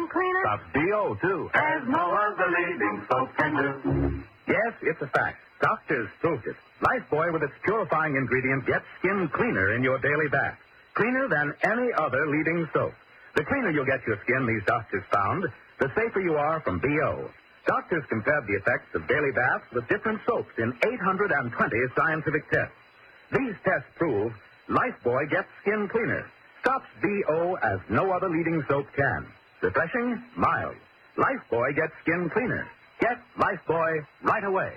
cleaner? Stops BO, too. As no other leading soap can do. Yes, it's a fact. Doctors proved it. Lifebuoy with its purifying ingredient gets skin cleaner in your daily bath. Cleaner than any other leading soap. The cleaner you'll get your skin, these doctors found, the safer you are from BO. Doctors compared the effects of daily baths with different soaps in 820 scientific tests. These tests prove Lifebuoy gets skin cleaner. Stops BO as no other leading soap can. Refreshing, mild. Lifebuoy gets skin cleaner. Get Lifebuoy right away.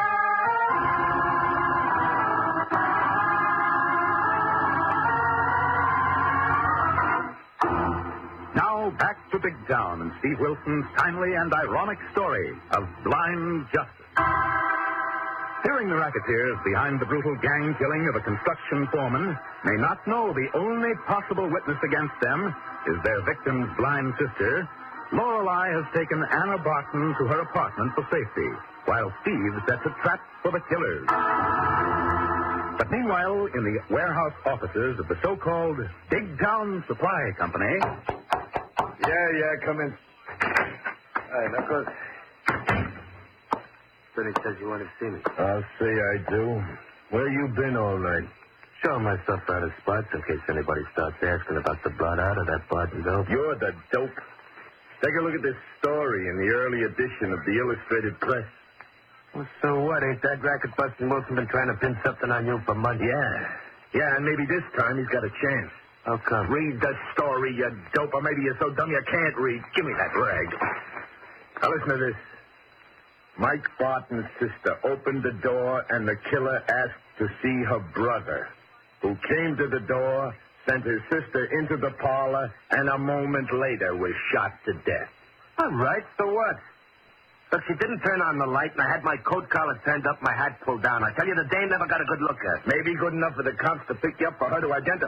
Now back to Big Town and Steve Wilson's timely and ironic story of blind justice. Hearing the racketeers behind the brutal gang killing of a construction foreman may not know the only possible witness against them is their victim's blind sister, Lorelei has taken Anna Barton to her apartment for safety, while Steve sets a trap for the killers. But meanwhile, in the warehouse offices of the so-called Big Town Supply Company... Yeah, come in. All right, now go. Sonny says you want to see me. I'll say I do. Where you been all night? Showing myself out of spots in case anybody starts asking about the blood out of that Barton dope. You're the dope. Take a look at this story in the early edition of the Illustrated Press. Well, so what? Ain't that racket-busting Wilson been trying to pin something on you for months? Yeah, and maybe this time he's got a chance. How come? Read the story, you dope, or maybe you're so dumb you can't read. Give me that rag. Now listen to this. Mike Barton's sister opened the door, and the killer asked to see her brother, who came to the door, sent his sister into the parlor, and a moment later was shot to death. All right, so what? Look, she didn't turn on the light, and I had my coat collar turned up, my hat pulled down. I tell you, the dame never got a good look at. Maybe good enough for the cops to pick you up for her to identify.